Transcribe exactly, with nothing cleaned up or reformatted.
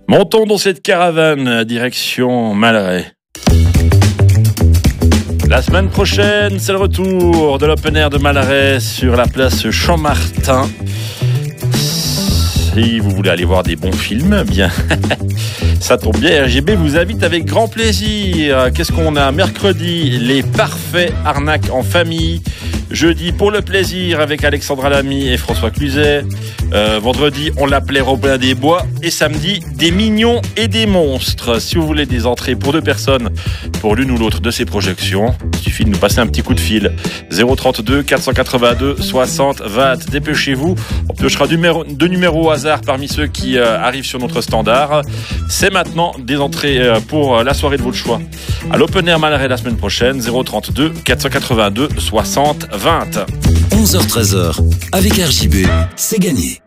Montons dans cette caravane, direction Malray. La semaine prochaine, c'est le retour de l'Open Air de Malray sur la place Champ-Martin. Si vous voulez aller voir des bons films, bien, ça tombe bien. R G B vous invite avec grand plaisir. Qu'est-ce qu'on a mercredi? Les parfaits arnaques en famille. Jeudi, pour le plaisir, avec Alexandra Lamy et François Cluzet. Euh, vendredi, on l'appelait Robin des Bois. Et samedi, des mignons et des monstres. Si vous voulez des entrées pour deux personnes, pour l'une ou l'autre de ces projections, il suffit de nous passer un petit coup de fil. zéro trente-deux quatre cent quatre-vingt-deux soixante vingt. Dépêchez-vous. On piochera numéro, deux numéros au hasard parmi ceux qui euh, arrivent sur notre standard. C'est maintenant des entrées euh, pour la soirée de votre choix. À l'Open Air Malray la semaine prochaine, zéro trente-deux quatre cent quatre-vingt-deux soixante vingt. onze heures treize, avec R J B, c'est gagné.